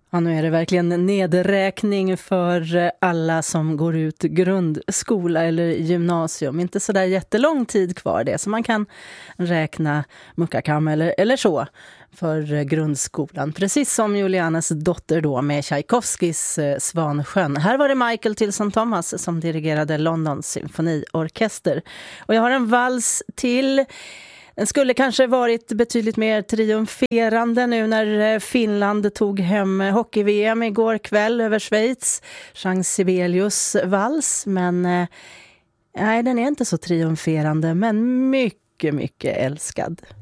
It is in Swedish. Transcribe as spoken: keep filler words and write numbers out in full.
Ja, nu är det verkligen nedräkning för alla som går ut grundskola eller gymnasium. Inte så där jättelång tid kvar det, så man kan räkna muckakam eller, eller så för grundskolan. Precis som Julianes dotter då med Tchaikovskis Svansjön. Här var det Michael Tilson Thomas som dirigerade Londons symfoniorkester. Och jag har en vals till. Den skulle kanske varit betydligt mer triumferande nu när Finland tog hem hockey-V M igår kväll över Schweiz. Jean Sibelius vals, men nej, den är inte så triumferande, men mycket, mycket älskad.